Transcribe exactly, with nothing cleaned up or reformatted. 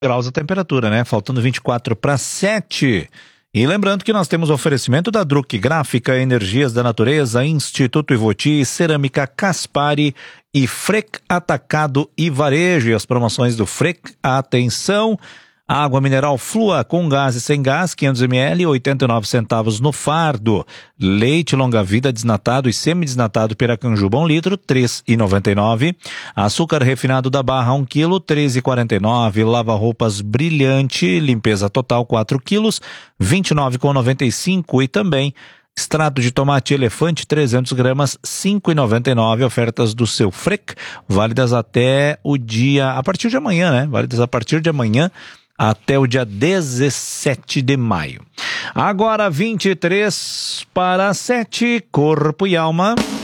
graus a temperatura, né? Faltando vinte e quatro para sete. E lembrando que nós temos oferecimento da Druck Gráfica, Energias da Natureza, Instituto Ivoti, Cerâmica Caspari e Frec Atacado e Varejo. E as promoções do Frec, atenção, água mineral Flua com gás e sem gás, quinhentos mililitros, oitenta e nove centavos no fardo. Leite longa-vida desnatado e semi-desnatado Piracanjuba, um litro, três reais e noventa e nove centavos. Açúcar refinado da Barra, um quilo, três reais e quarenta e nove centavos. Lava-roupas Brilhante, limpeza total, quatro quilos, vinte e nove reais e noventa e cinco centavos. E também extrato de tomate Elefante, trezentos gramas, cinco reais e noventa e nove centavos. Ofertas do seu Frec, válidas até o dia, a partir de amanhã, né? Válidas a partir de amanhã, até o dia dezessete de maio. Agora vinte e três para sete, corpo e alma.